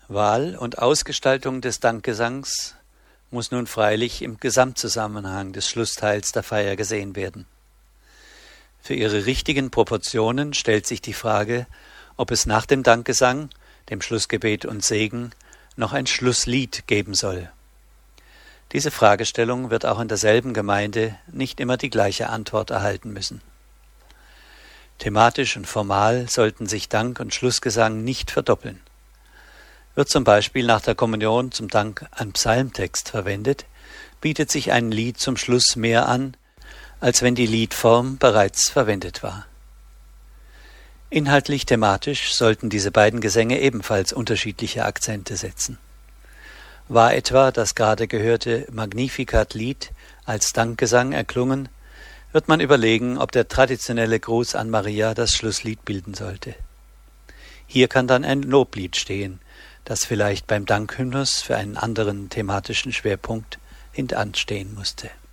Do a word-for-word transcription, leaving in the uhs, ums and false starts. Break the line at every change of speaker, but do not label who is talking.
Wahl und Ausgestaltung des Dankgesangs muss nun freilich im Gesamtzusammenhang des Schlussteils der Feier gesehen werden. Für ihre richtigen Proportionen stellt sich die Frage, ob es nach dem Dankgesang, dem Schlussgebet und Segen noch ein Schlusslied geben soll. Diese Fragestellung wird auch in derselben Gemeinde nicht immer die gleiche Antwort erhalten müssen. Thematisch und formal sollten sich Dank und Schlussgesang nicht verdoppeln. Wird zum Beispiel nach der Kommunion zum Dank ein Psalmtext verwendet, bietet sich ein Lied zum Schluss mehr an, als wenn die Liedform bereits verwendet war. Inhaltlich thematisch sollten diese beiden Gesänge ebenfalls unterschiedliche Akzente setzen. War etwa das gerade gehörte Magnificat-Lied als Dankgesang erklungen, wird man überlegen, ob der traditionelle Gruß an Maria das Schlusslied bilden sollte. Hier kann dann ein Loblied stehen, das vielleicht beim Dankhymnus für einen anderen thematischen Schwerpunkt hintanstehen musste.